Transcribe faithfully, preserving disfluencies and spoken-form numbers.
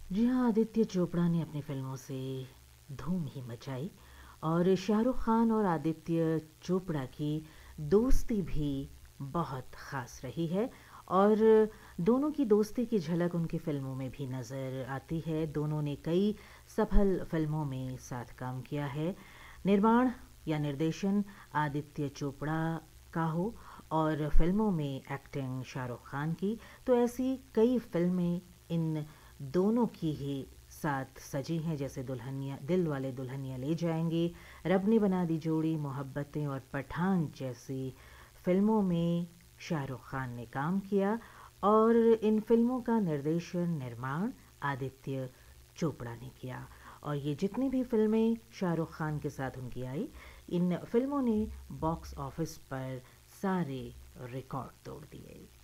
जी हाँ, आदित्य चोपड़ा ने अपनी फ़िल्मों से धूम ही मचाई और शाहरुख खान और आदित्य चोपड़ा की दोस्ती भी बहुत ख़ास रही है और दोनों की दोस्ती की झलक उनकी फ़िल्मों में भी नज़र आती है। दोनों ने कई सफल फ़िल्मों में साथ काम किया है। निर्माण या निर्देशन आदित्य चोपड़ा का हो और फ़िल्मों में एक्टिंग शाहरुख खान की, तो ऐसी कई फ़िल्में इन दोनों की ही साथ सजी हैं, जैसे दुल्हनिया दिल वाले दुल्हनिया ले जाएंगे, रब ने बना दी जोड़ी, मोहब्बतें और पठान जैसी फिल्मों में शाहरुख खान ने काम किया और इन फिल्मों का निर्देशन निर्माण आदित्य चोपड़ा ने किया। और ये जितनी भी फिल्में शाहरुख खान के साथ उनकी आई, इन फिल्मों ने बॉक्स ऑफिस पर सारे रिकॉर्ड तोड़ दिए।